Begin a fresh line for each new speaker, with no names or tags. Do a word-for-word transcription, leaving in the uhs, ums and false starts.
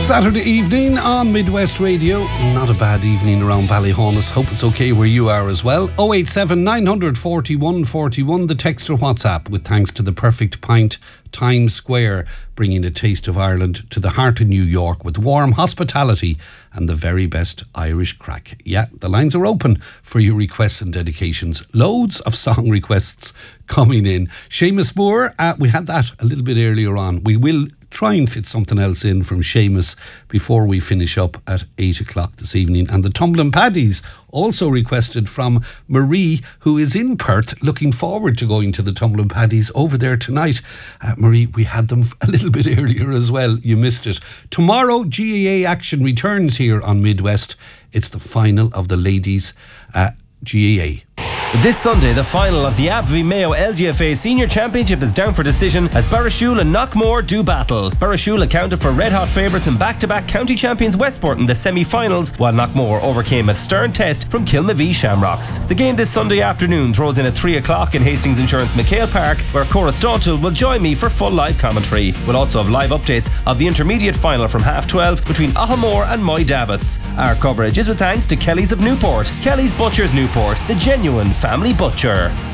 Saturday evening on Midwest Radio. Not a bad evening around Ballyhonus. Hope it's okay where you are as well. oh eight seven, nine four one, four one, the text or WhatsApp, with thanks to the Perfect Pint, Times Square, bringing a taste of Ireland to the heart of New York with warm hospitality and the very best Irish crack. Yeah, the lines are open for your requests and dedications. Loads of song requests coming in. Seamus Moore, uh, we had that a little bit earlier on. We will try and fit something else in from Seamus before we finish up at eight o'clock this evening. And the Tumbling Paddies also requested from Marie, who is in Perth, looking forward to going to the Tumbling Paddies over there tonight. Uh, Marie, we had them a little bit earlier as well. You missed it. Tomorrow, G A A action returns here on Midwest. It's the final of the ladies' uh, G A A.
This Sunday, the final of the A B V Mayo L G F A Senior Championship is down for decision as Barrashule and Knockmore do battle. Barrashule accounted for red-hot favourites and back-to-back county champions Westport in the semi-finals, while Knockmore overcame a stern test from Kilmavee Shamrocks. The game this Sunday afternoon throws in at three o'clock in Hastings Insurance McHale Park, where Cora Staunchel will join me for full live commentary. We'll also have live updates of the intermediate final from half twelve between Ahamore and Moy Davits. Our coverage is with thanks to Kelly's of Newport. Kelly's Butchers Newport, the genuine family butcher.